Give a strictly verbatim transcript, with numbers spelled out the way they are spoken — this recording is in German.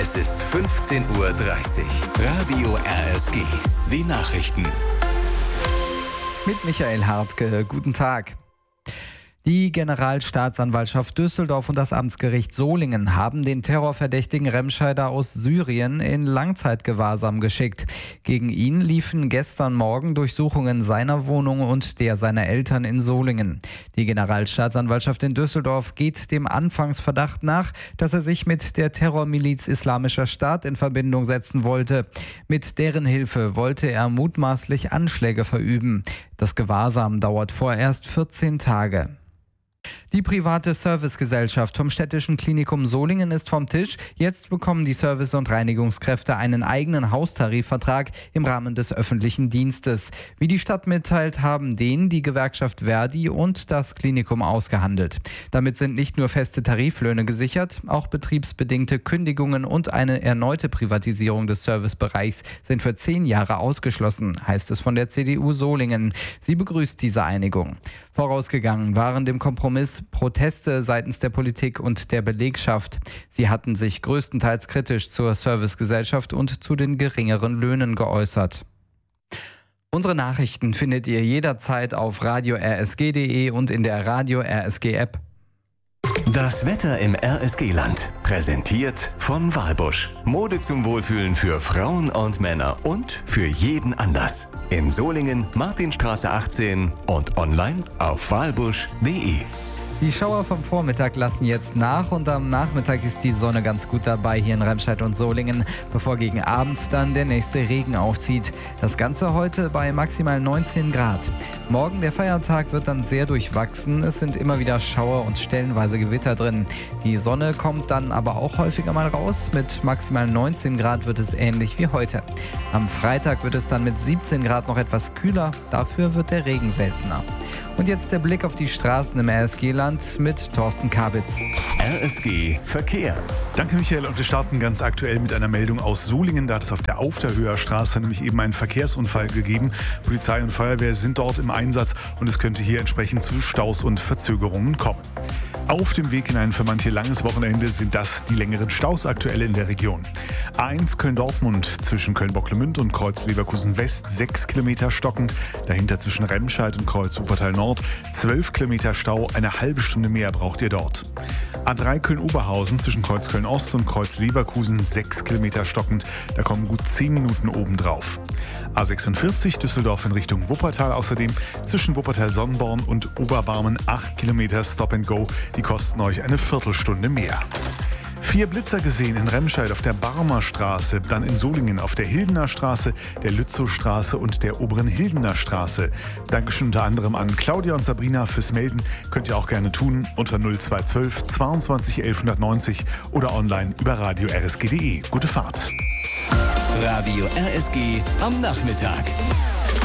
Es ist fünfzehn Uhr dreißig. Radio R S G. Die Nachrichten. Mit Michael Hartke. Guten Tag. Die Generalstaatsanwaltschaft Düsseldorf und das Amtsgericht Solingen haben den terrorverdächtigen Remscheider aus Syrien in Langzeitgewahrsam geschickt. Gegen ihn liefen gestern Morgen Durchsuchungen seiner Wohnung und der seiner Eltern in Solingen. Die Generalstaatsanwaltschaft in Düsseldorf geht dem Anfangsverdacht nach, dass er sich mit der Terrormiliz Islamischer Staat in Verbindung setzen wollte. Mit deren Hilfe wollte er mutmaßlich Anschläge verüben. Das Gewahrsam dauert vorerst vierzehn Tage. Die private Servicegesellschaft vom Städtischen Klinikum Solingen ist vom Tisch. Jetzt bekommen die Service- und Reinigungskräfte einen eigenen Haustarifvertrag im Rahmen des öffentlichen Dienstes. Wie die Stadt mitteilt, haben den die Gewerkschaft Verdi und das Klinikum ausgehandelt. Damit sind nicht nur feste Tariflöhne gesichert, auch betriebsbedingte Kündigungen und eine erneute Privatisierung des Servicebereichs sind für zehn Jahre ausgeschlossen, heißt es von der C D U Solingen. Sie begrüßt diese Einigung. Vorausgegangen waren dem Kompromiss Proteste seitens der Politik und der Belegschaft. Sie hatten sich größtenteils kritisch zur Servicegesellschaft und zu den geringeren Löhnen geäußert. Unsere Nachrichten findet ihr jederzeit auf radio r s g punkt d e und in der Radio R S G App. Das Wetter im R S G-Land. Präsentiert von Walbusch. Mode zum Wohlfühlen für Frauen und Männer und für jeden Anlass. In Solingen, Martinstraße achtzehn und online auf walbusch punkt d e. Die Schauer vom Vormittag lassen jetzt nach und am Nachmittag ist die Sonne ganz gut dabei hier in Remscheid und Solingen, bevor gegen Abend dann der nächste Regen aufzieht. Das Ganze heute bei maximal neunzehn Grad. Morgen, der Feiertag, wird dann sehr durchwachsen. Es sind immer wieder Schauer und stellenweise Gewitter drin. Die Sonne kommt dann aber auch häufiger mal raus. Mit maximal neunzehn Grad wird es ähnlich wie heute. Am Freitag wird es dann mit siebzehn Grad noch etwas kühler. Dafür wird der Regen seltener. Und jetzt der Blick auf die Straßen im R S G-Land mit Thorsten Kabitz. R S G Verkehr. Danke, Michael. Und wir starten ganz aktuell mit einer Meldung aus Solingen. Da hat es auf der Aufderhöher Straße nämlich eben einen Verkehrsunfall gegeben. Polizei und Feuerwehr sind dort im Einsatz und es könnte hier entsprechend zu Staus und Verzögerungen kommen. Auf dem Weg in ein für manche langes Wochenende sind das die längeren Staus aktuell in der Region. A eins Köln-Dortmund zwischen Köln-Bocklemünd und Kreuz-Leverkusen-West sechs Kilometer stockend. Dahinter zwischen Remscheid und Kreuz-Wuppertal-Nord zwölf Kilometer Stau. Eine halbe Stunde mehr braucht ihr dort. A drei Köln-Oberhausen zwischen Kreuz-Köln-Ost und Kreuz-Leverkusen sechs Kilometer stockend. Da kommen gut zehn Minuten obendrauf. A sechsundvierzig Düsseldorf in Richtung Wuppertal außerdem zwischen Wuppertal-Sonnenborn und Oberbarmen acht Kilometer Stop and Go. Die kosten euch eine Viertelstunde mehr. Vier Blitzer gesehen in Remscheid auf der Barmer Straße, dann in Solingen auf der Hildener Straße, der Lützowstraße und der oberen Hildener Straße. Dankeschön unter anderem an Claudia und Sabrina fürs Melden. Könnt ihr auch gerne tun unter null zwei zwölf zweiundzwanzig elfhundertneunzig oder online über radio r s g punkt d e. Gute Fahrt. Radio R S G am Nachmittag.